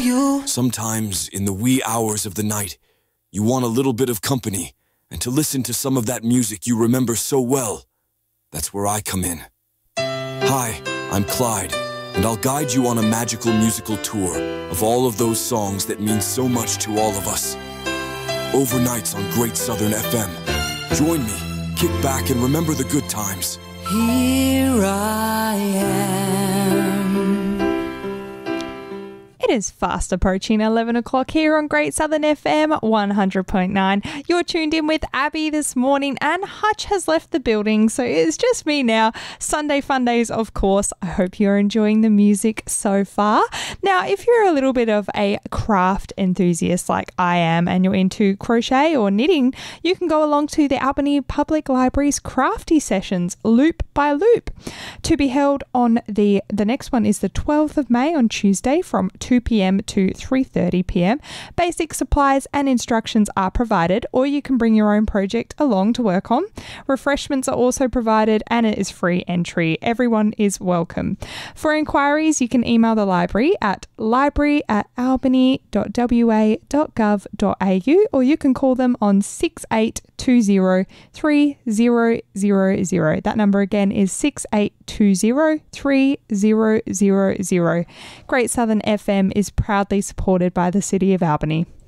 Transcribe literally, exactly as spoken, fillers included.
You. Sometimes, in the wee hours of the night, you want a little bit of company and to listen to some of that music you remember so well. That's where I come in. Hi, I'm Clyde, and I'll guide you on a magical musical tour of all of those songs that mean so much to all of us. Overnights on Great Southern F M. Join me, kick back, and remember the good times. Here I am. It is fast approaching eleven o'clock here on Great Southern F M one hundred point nine. You're tuned in with Abby this morning, and Hutch has left the building, so it's just me now. Sunday fun days, of course. I hope you're enjoying the music so far. Now, if you're a little bit of a craft enthusiast like I am and you're into crochet or knitting, you can go along to the Albany Public Library's Crafty Sessions, Loop by Loop, to be held on the, the next one is the twelfth of May on Tuesday from two p.m. to three thirty p.m. Basic supplies and instructions are provided, or you can bring your own project along to work on. Refreshments are also provided, and it is free entry. Everyone is welcome. For inquiries, you can email the library at library at albany dot w a dot gov dot a u, or you can call them on six eight two zero three zero zero zero. That number again is six eight two zero three zero zero zero. Great Southern F M is proudly supported by the City of Albany.